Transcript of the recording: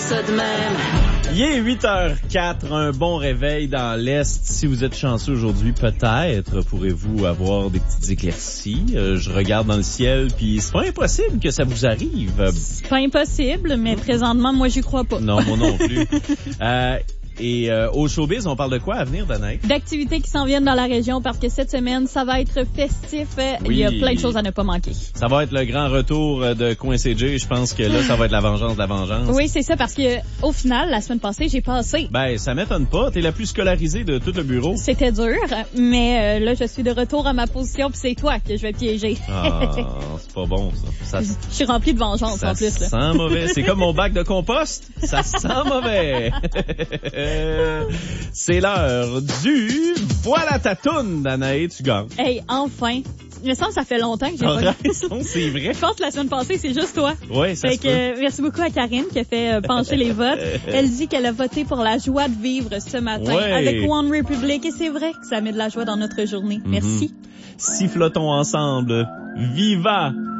ça de même. Il est 8h04, un bon réveil dans l'Est. Si vous êtes chanceux aujourd'hui, peut-être pourrez-vous avoir des petites éclaircies. Je regarde dans le ciel, puis c'est pas impossible que ça vous arrive. C'est pas impossible, mais présentement, moi, j'y crois pas. Non, moi non plus. Et au showbiz, on parle de quoi à venir, Danaï? D'activités qui s'en viennent dans la région parce que cette semaine, ça va être festif. Oui. Il y a plein de choses à ne pas manquer. Ça va être le grand retour de Coin CJ. Je pense que là, ça va être la vengeance de la vengeance. Oui, c'est ça, parce que au final, la semaine passée, j'ai passé. Ben, ça m'étonne pas. T'es la plus scolarisée de tout le bureau. C'était dur, mais là, je suis de retour à ma position, puis c'est toi que je vais piéger. Ah, c'est pas bon, ça. Je suis remplie de vengeance, ça en plus. Ça Là. sent mauvais. C'est comme mon bac de compost. Ça sent mauvais. C'est l'heure du Voilà ta toune, Danaï, tu gagnes. Hey, enfin! Il me semble que ça fait longtemps que j'ai pas raison, c'est vrai. Je pense que la semaine passée, c'est juste toi. Oui, ça fait se que, peut. merci beaucoup à Karine qui a fait pencher les votes. Elle dit qu'elle a voté pour la joie de vivre ce matin avec One Republic et c'est vrai que ça met de la joie dans notre journée. Merci. Sifflotons ensemble. Viva